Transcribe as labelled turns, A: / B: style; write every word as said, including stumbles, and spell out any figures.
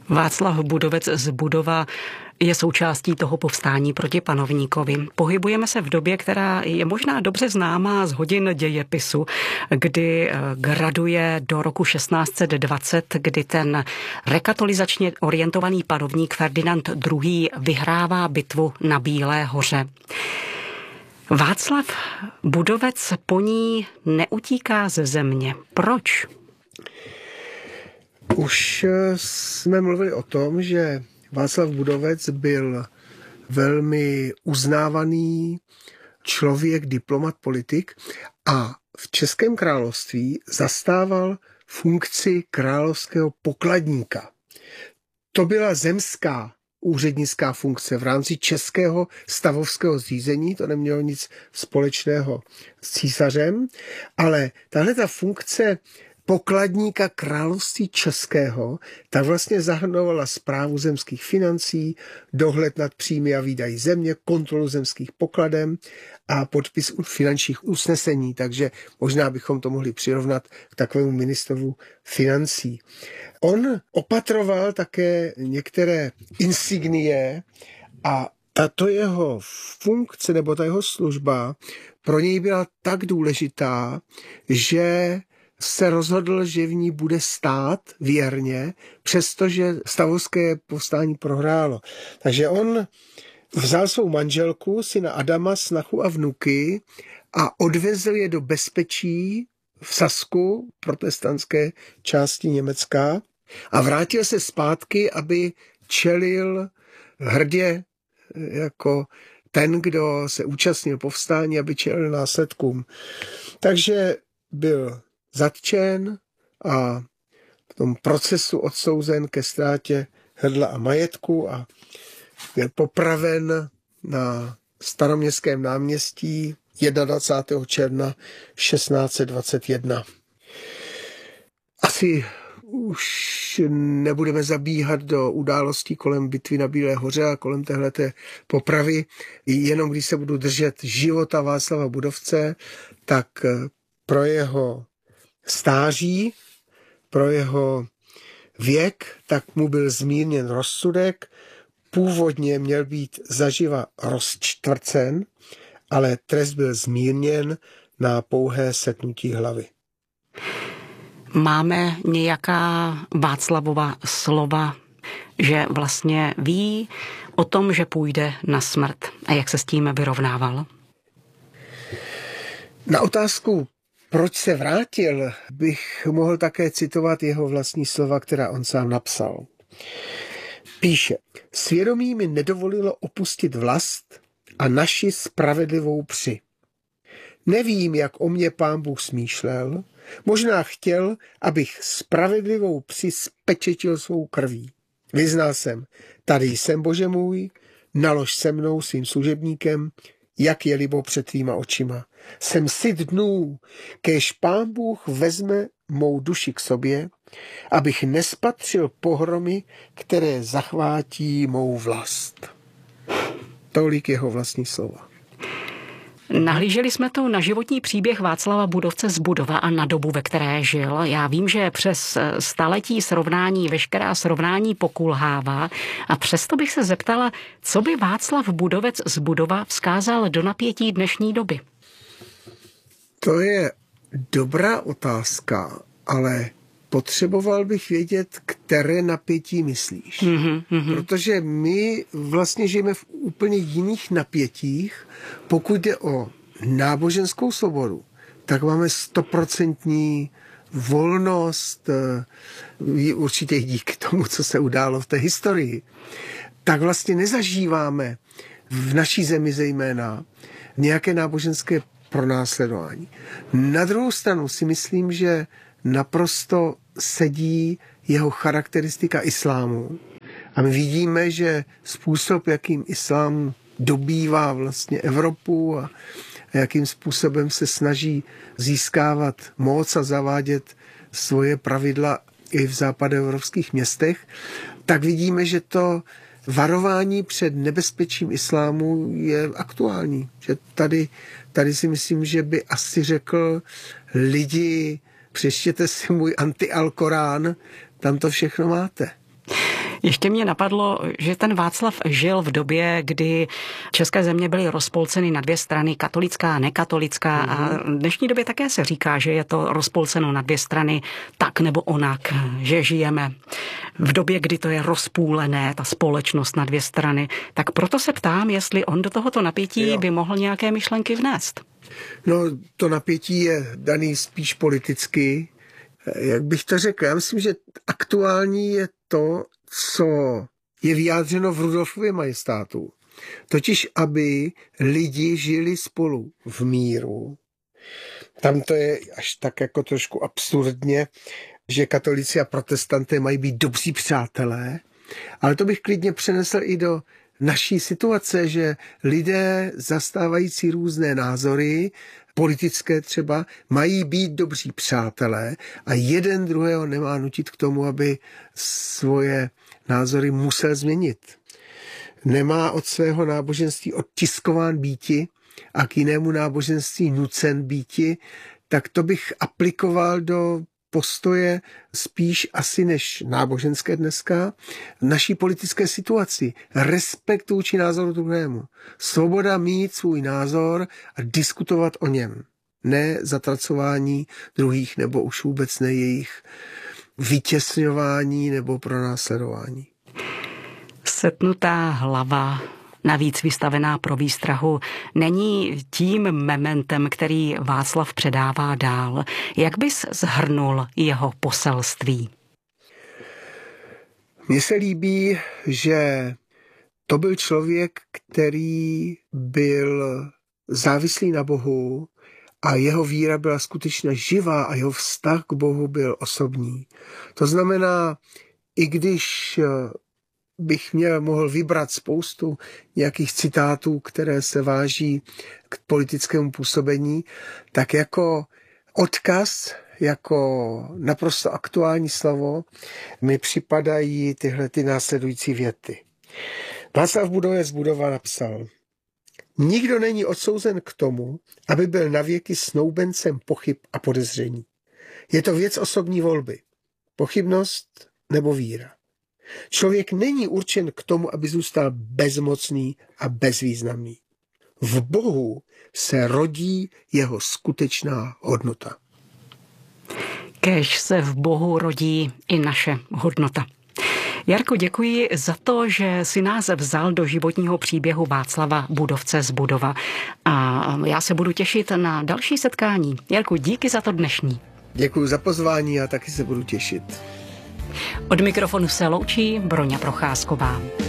A: Václav Budovec z Budova je součástí toho povstání proti panovníkovi. Pohybujeme se v době, která je možná dobře známá z hodin dějepisu, kdy graduje do roku šestnáct set dvacet, kdy ten rekatolizačně orientovaný panovník Ferdinand druhý. vyhrává bitvu na Bílé hoře. Václav Budovec po ní neutíká ze země. Proč?
B: Už jsme mluvili o tom, že Václav Budovec byl velmi uznávaný člověk, diplomat, politik a v Českém království zastával funkci královského pokladníka. To byla zemská úřednická funkce v rámci českého stavovského zřízení, to nemělo nic společného s císařem, ale tahle ta funkce pokladníka království českého, tak vlastně zahrnovala správu zemských financí, dohled nad příjmy a výdaji země, kontrolu zemských pokladen a podpis finančních usnesení, takže možná bychom to mohli přirovnat k takovému ministrovu financí. On opatroval také některé insignie a tato jeho funkce nebo ta jeho služba pro něj byla tak důležitá, že se rozhodl, že v ní bude stát věrně, přestože stavovské povstání prohrálo. Takže on vzal svou manželku, syna Adama, snachu a vnuky a odvezl je do bezpečí v Sasku, protestantské části Německa, a vrátil se zpátky, aby čelil hrdě jako ten, kdo se účastnil povstání, aby čelil následkům. Takže byl zatčen a v tom procesu odsouzen ke ztrátě hrdla a majetku a byl popraven na Staroměstském náměstí dvacátého prvního června šestnáct set dvacet jedna. Asi už nebudeme zabíhat do událostí kolem bitvy na Bílé hoře a kolem téhleté popravy. Jenom když se budu držet života Václava Budovce, tak pro jeho stáří, pro jeho věk, tak mu byl zmírněn rozsudek. Původně měl být zaživa rozčtvrcen, ale trest byl zmírněn na pouhé setnutí hlavy.
A: Máme nějaká Václavova slova, že vlastně ví o tom, že půjde na smrt. A jak se s tím vyrovnával?
B: Na otázku, proč se vrátil, bych mohl také citovat jeho vlastní slova, která on sám napsal. Píše: svědomí mi nedovolilo opustit vlast a naši spravedlivou při. Nevím, jak o mě Pán Bůh smýšlel, možná chtěl, abych spravedlivou při spečetil svou krví. Vyznal jsem, tady jsem, Bože můj, nalož se mnou svým služebníkem, jak je libo před tvýma očima. Jsem syt dnů, kéž Pán Bůh vezme mou duši k sobě, abych nespatřil pohromy, které zachvátí mou vlast. Tolik jeho vlastní slova.
A: Nahlíželi jsme to na životní příběh Václava Budovce z Budova a na dobu, ve které žil. Já vím, že přes staletí srovnání, veškerá srovnání pokulhává, a přesto bych se zeptala, co by Václav Budovec z Budova vzkázal do napětí dnešní doby?
B: To je dobrá otázka, ale potřeboval bych vědět, které napětí myslíš. Mm-hmm, mm-hmm. Protože my vlastně žijeme v úplně jiných napětích. Pokud jde o náboženskou svobodu, tak máme stoprocentní volnost, určitě díky tomu, co se událo v té historii. Tak vlastně nezažíváme v naší zemi zejména nějaké náboženské pronásledování. Na druhou stranu si myslím, že naprosto sedí jeho charakteristika islámu. A my vidíme, že způsob, jakým islám dobývá vlastně Evropu a jakým způsobem se snaží získávat moc a zavádět svoje pravidla i v západoevropských městech, tak vidíme, že to varování před nebezpečím islámu je aktuální. Že tady, tady si myslím, že by asi řekl lidi, přečtěte si můj anti-Alkorán, tam to všechno máte.
A: Ještě mě napadlo, že ten Václav žil v době, kdy české země byly rozpolceny na dvě strany, katolická a nekatolická. Mm-hmm. A v dnešní době také se říká, že je to rozpolceno na dvě strany tak nebo onak, že žijeme v době, kdy to je rozpůlené, ta společnost na dvě strany. Tak proto se ptám, jestli on do tohoto napětí jo. by mohl nějaké myšlenky vnést.
B: No, to napětí je daný spíš politicky. Jak bych to řekl? Já myslím, že aktuální je to, co je vyjádřeno v Rudolfově majestátu. Totiž, aby lidi žili spolu v míru. Tam to je až tak jako trošku absurdně, že katolíci a protestanté mají být dobří přátelé, ale to bych klidně přenesl i do naší situace, že lidé zastávající různé názory, politické třeba, mají být dobří přátelé a jeden druhého nemá nutit k tomu, aby svoje názory musel změnit. Nemá od svého náboženství odtiskován býti a k jinému náboženství nucen býti, tak to bych aplikoval do postoje spíš asi než náboženské dneska, naší politické situaci. Respekt vůči názoru druhému. Svoboda mít svůj názor a diskutovat o něm. Ne zatracování druhých nebo už vůbec ne jejich vytěsňování nebo pronásledování.
A: Setnutá hlava, navíc vystavená pro výstrahu, není tím mementem, který Václav předává dál. Jak bys shrnul jeho poselství?
B: Mně se líbí, že to byl člověk, který byl závislý na Bohu a jeho víra byla skutečně živá a jeho vztah k Bohu byl osobní. To znamená, i když bych měl mohl vybrat spoustu nějakých citátů, které se váží k politickému působení, tak jako odkaz, jako naprosto aktuální slovo mi připadají tyhle ty následující věty. Václav Budovec Budova napsal: Nikdo není odsouzen k tomu, aby byl navěky snoubencem pochyb a podezření. Je to věc osobní volby. Pochybnost nebo víra. Člověk není určen k tomu, aby zůstal bezmocný a bezvýznamný. V Bohu se rodí jeho skutečná hodnota.
A: Kéž se v Bohu rodí i naše hodnota. Jarko, děkuji za to, že si nás vzal do životního příběhu Václava Budovce z Budova. A já se budu těšit na další setkání. Jarku, díky za to dnešní.
B: Děkuji za pozvání a taky se budu těšit.
A: Od mikrofonu se loučí Broňa Procházková.